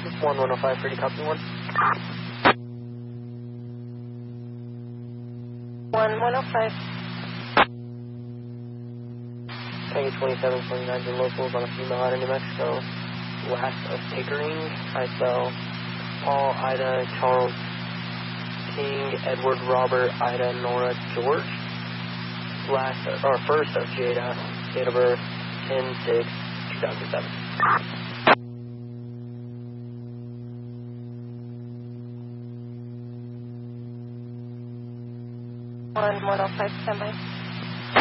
1105, pretty copy 1. 1105. Tango 2729 to locals on a female out of New Mexico. Last of Pickering. ISL Paul, Ida, Charles, King, Edward, Robert, Ida, Nora, George. First of Jada, date of birth 10/6/2007. 1105, standby.